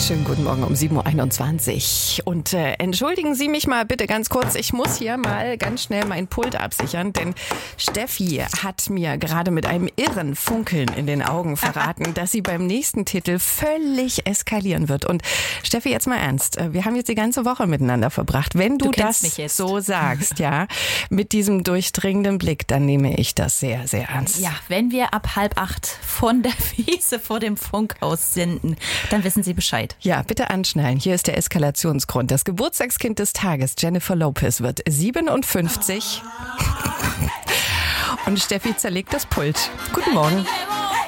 Schönen guten Morgen um 7.21 Uhr. Und entschuldigen Sie mich mal bitte ganz kurz, ich muss hier mal ganz schnell mein Pult absichern, denn Steffi hat mir gerade mit einem irren Funkeln in den Augen verraten, dass sie beim nächsten Titel völlig eskalieren wird. Und Steffi, jetzt mal ernst, wir haben jetzt die ganze Woche miteinander verbracht. Wenn du das so sagst, ja, mit diesem durchdringenden Blick, dann nehme ich das sehr, sehr ernst. Ja, wenn wir ab 7:30 von der Wiese vor dem Funkhaus senden, dann wissen Sie Bescheid. Ja, bitte anschnallen. Hier ist der Eskalationsgrund. Das Geburtstagskind des Tages, Jennifer Lopez, wird 57. Und Steffi zerlegt das Pult. Guten Morgen.